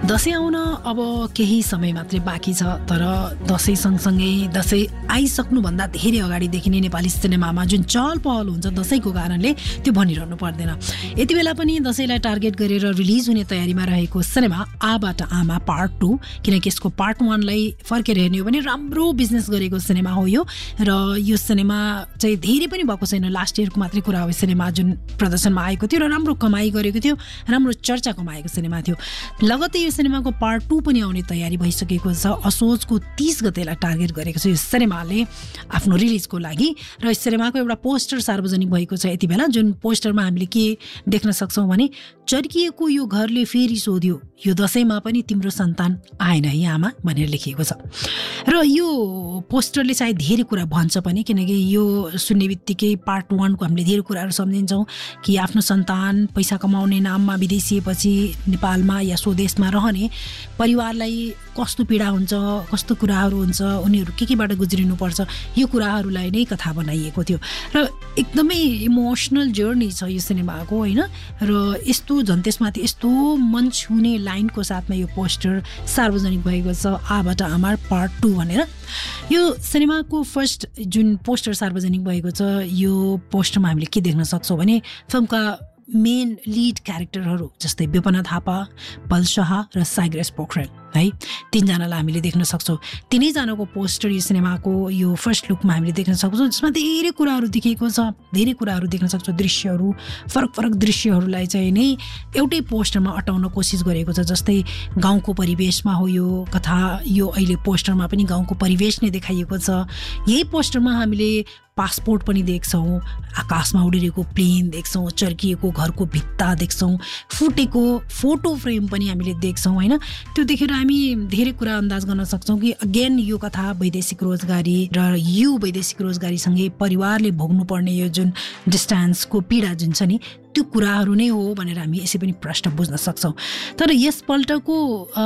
दसैँ आउन अब केही समय मात्रै बाँकी छ, तर दसैँ सँगसँगै दसैँ आइसक्नुभन्दा धेरै अगाडिदेखि नै नेपाली सिनेमामा जुन चहल पहल हुन्छ दसैँको कारणले त्यो भनिरहनु पर्दैन। यति बेला पनि दसैँलाई टार्गेट गरेर रिलिज हुने तयारीमा रहेको सिनेमा आबाट आमा पार्ट 2, किनकि यसको पार्ट 1लाई फर्केर हेर्ने हो भने राम्रो बिजनेस गरेको सिनेमा हो यो। र यो सिनेमा चाहिँ धेरै पनि भएको छैन, लास्ट इयरको मात्रै कुरा हो। सिनेमा जुन प्रदर्शनमा आएको थियो र राम्रो कमाइ गरेको थियो, राम्रो चर्चा कमाएको सिनेमा थियो। लगत्तै यो सिनेमाको पार्ट 2 पनि आउने तयारी भइसकेको छ। असोजको 30 गतेलाई टार्गेट गरेको छ यो सिनेमाले आफ्नो रिलिजको लागि। र यस सिनेमाको एउटा पोस्टर सार्वजनिक भएको छ यति बेला, जुन पोस्टरमा हामीले के देख्न सक्छौँ भने चर्किएको यो घरले फेरि सोध्यो, यो दसैँमा पनि तिम्रो सन्तान आएन है आमा भनेर लेखिएको छ। र यो पोस्टरले सायद धेरै कुरा भन्छ पनि, किनकि यो सुन्ने बित्तिकै पार्ट 1 को हामीले धेरै कुराहरू सम्झिन्छौँ कि आफ्नो सन्तान पैसा कमाउने नाममा विदेशिएपछि नेपालमा या स्वदेशमा रहने परिवारलाई कस्तो पीडा हुन्छ, कस्तो कुराहरू हुन्छ, उनीहरू केबाट गुज्रिनुपर्छ, यो कुराहरूलाई नै कथा बनाइएको थियो। र एकदमै इमोसनल जर्नी छ यो सिनेमाको, होइन। र यस्तो झन् त्यसमाथि यस्तो मन छुने लाइनको साथमा यो पोस्टर सार्वजनिक भएको छ, आबाट आमा पार्ट 2 भनेर। यो सिनेमाको फर्स्ट जुन पोस्टर सार्वजनिक भएको छ, यो पोस्टरमा हामीले के देख्न सक्छौँ भने फिल्मका मेन लिड क्यारेक्टरहरू जस्तै विपना थापा, पल शाह र साइग्रेस पोखरेल है, तीनजनालाई हामीले देख्न सक्छौँ। तिनैजनाको पोस्टर यो सिनेमाको यो फर्स्ट लुकमा हामीले देख्न सक्छौँ, जसमा धेरै कुराहरू देखिएको छ, धेरै कुराहरू देख्न सक्छौँ। दृश्यहरू, फरक फरक दृश्यहरूलाई चाहिँ नै एउटै पोस्टरमा अटाउन कोसिस गरेको छ। जस्तै गाउँको परिवेशमा हो यो कथा, यो अहिले पोस्टरमा पनि गाउँको परिवेश नै देखाइएको छ। यही पोस्टरमा हामीले पासपोर्ट पनि देख्छौँ, आकाशमा उडिरहेको प्लेन देख्छौँ, चर्किएको घरको भित्ता देख्छौँ, फुटेको फोटो फ्रेम पनि हामीले देख्छौँ, होइन। त्यो देखेर हामी धेरै कुरा अन्दाज गर्न सक्छौँ कि अगेन यो कथा वैदेशिक रोजगारी र यो वैदेशिक रोजगारीसँगै परिवारले भोग्नुपर्ने यो जुन डिस्टेन्सको पीडा जुन छ नि, त्यो कुराहरू नै हो भनेर हामी यसै पनि प्रश्न बुझ्न सक्छौँ। तर यसपल्टको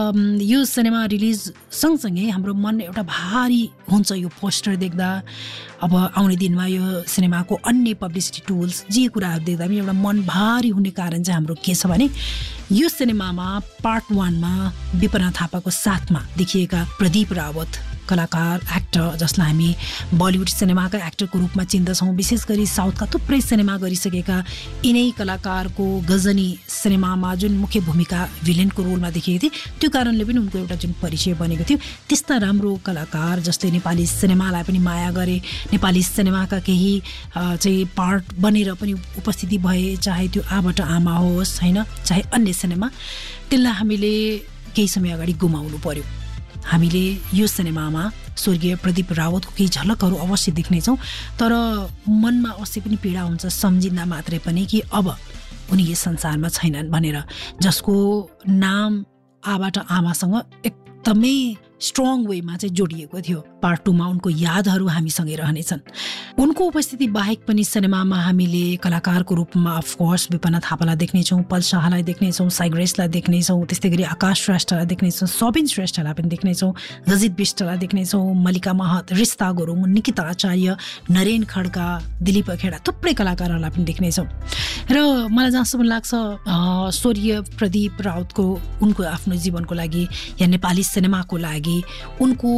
यो सिनेमा रिलिज सँगसँगै हाम्रो मन एउटा भारी हुन्छ यो पोस्टर देख्दा। अब आउने दिनमा यो सिनेमाको अन्य पब्लिसिटी टुल्स जे कुराहरू देख्दा पनि एउटा मन भारी हुने कारण चाहिँ हाम्रो के छ भने यो सिनेमामा पार्ट 1मा विपना थापाको साथमा देखिएका प्रदीप रावत कलाकार, एक्टर, जसलाई हामी बलिउड सिनेमाका एक्टरको रूपमा चिन्दछौँ। विशेष गरी साउथका थुप्रै सिनेमा गरिसकेका यिनै कलाकारको गजनी सिनेमामा जुन मुख्य भूमिका भिलेनको रोलमा देखिएको थियो, त्यो कारणले पनि उनको एउटा जुन परिचय बनेको थियो। त्यस्ता राम्रो कलाकार जसले नेपाली सिनेमालाई पनि माया गरे, नेपाली सिनेमाका केही चाहिँ पार्ट बनेर पनि उपस्थिति भए, चाहे त्यो आबाट आमा होस्, होइन, चाहे अन्य सिनेमा, त्यसलाई हामीले केही समय अगाडि गुमाउनु पर्यो। हामीले यो सिनेमामा स्वर्गीय प्रदीप रावतको केही झलकहरू अवश्य देख्नेछौँ, तर मनमा अवश्य पनि पीडा हुन्छ सम्झिँदा मात्रै पनि कि अब उनी यस संसारमा छैनन् भनेर, जसको नाम आबाट आमासँग एकदमै स्ट्रङ वेमा चाहिँ जोडिएको थियो। पार्ट 2मा उनको यादहरू हामीसँगै रहनेछन्। उनको उपस्थिति बाहेक पनि सिनेमामा हामीले कलाकारको रूपमा अफकोर्स विपना थापालाई देख्नेछौँ, पल शाहलाई देख्नेछौँ, साइग्रेसलाई देख्नेछौँ, त्यस्तै गरी आकाश श्रेष्ठलाई देख्नेछौँ, सबिन श्रेष्ठलाई पनि देख्नेछौँ, गजित बिष्टलाई देख्नेछौँ, मल्लिका महत, रिस्ता गुरुङ, निकिता आचार्य, नरेन खड्का, दिलीप खेडा, थुप्रै कलाकारहरूलाई पनि देख्नेछौँ। र मलाई जहाँसम्म लाग्छ स्वर्गीय प्रदीप रावतको उनको आफ्नो जीवनको लागि या नेपाली सिनेमाको लागि उनको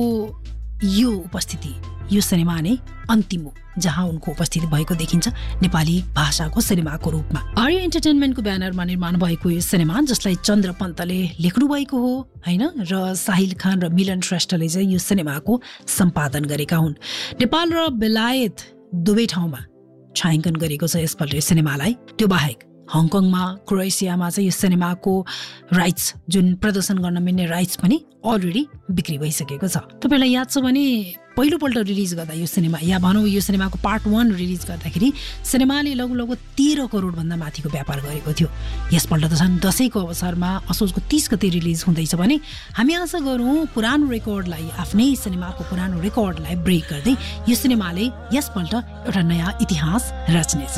यो उपस्थिति, यो सिनेमा नै अन्तिम हो जहाँ उनको उपस्थिति भएको देखिन्छ नेपाली भाषाको सिनेमाको रूपमा। आर्य एन्टरटेनमेन्टको ब्यानरमा निर्माण भएको यो सिनेमा, जसलाई चन्द्र पन्तले लेख्नु भएको हो, होइन, र साहिल खान र मिलन श्रेष्ठले चाहिँ यो सिनेमाको सम्पादन गरेका हुन्। नेपाल र बेलायत दुवै ठाउँमा छायाङ्कन गरेको छ यसपल्ट यो सिनेमालाई। त्यो बाहेक हङकङमा, क्रोएसियामा चाहिँ यो सिनेमाको राइट्स, जुन प्रदर्शन गर्न मिल्ने राइट्स पनि अलरेडी बिक्री भइसकेको छ। तपाईँलाई याद छ भने पहिलोपल्ट रिलिज गर्दा यो सिनेमा, या भनौँ यो सिनेमाको पार्ट 1 रिलिज गर्दाखेरि सिनेमाले लगभग 13 करोडभन्दा माथिको व्यापार गरेको थियो। यसपल्ट त झन् दसैँको अवसरमा असोजको 30 गते रिलिज हुँदैछ भने हामी आशा गरौँ पुरानो रेकर्डलाई, आफ्नै सिनेमाको पुरानो रेकर्डलाई ब्रेक गर्दै यो सिनेमाले यसपल्ट एउटा नयाँ इतिहास रच्नेछ।